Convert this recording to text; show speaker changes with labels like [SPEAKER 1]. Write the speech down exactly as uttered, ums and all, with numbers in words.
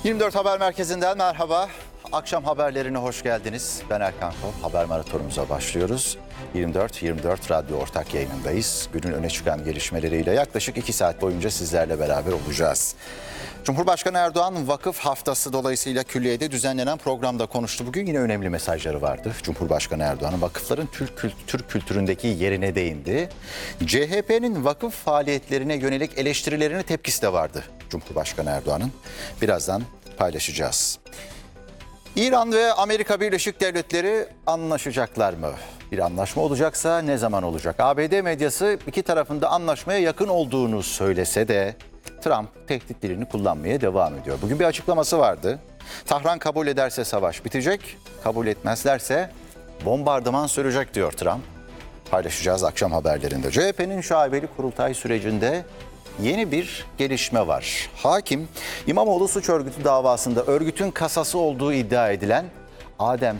[SPEAKER 1] yirmi dört Haber Merkezi'nden merhaba. Akşam haberlerine hoş geldiniz. Ben Erkan Kol. Haber maratonumuza başlıyoruz. yirmi dört yirmi dört Radyo ortak yayınındayız. Günün öne çıkan gelişmeleriyle yaklaşık iki saat boyunca sizlerle beraber olacağız. Cumhurbaşkanı Erdoğan vakıf haftası dolayısıyla külliyede düzenlenen programda konuştu. Bugün yine önemli mesajları vardı. Cumhurbaşkanı Erdoğan'ın vakıfların Türk, kült- Türk kültüründeki yerine değindi. C H P'nin vakıf faaliyetlerine yönelik eleştirilerine tepkisi de vardı Cumhurbaşkanı Erdoğan'ın. Birazdan paylaşacağız. İran ve Amerika Birleşik Devletleri anlaşacaklar mı? Bir anlaşma olacaksa ne zaman olacak? A B D medyası iki tarafında anlaşmaya yakın olduğunu söylese de Trump tehdit dilini kullanmaya devam ediyor. Bugün bir açıklaması vardı. Tahran kabul ederse savaş bitecek, kabul etmezlerse bombardıman sürecek diyor Trump. Paylaşacağız akşam haberlerinde. C H P'nin şaibeli kurultay sürecinde yeni bir gelişme var. Hakim, İmamoğlu suç örgütü davasında örgütün kasası olduğu iddia edilen Adem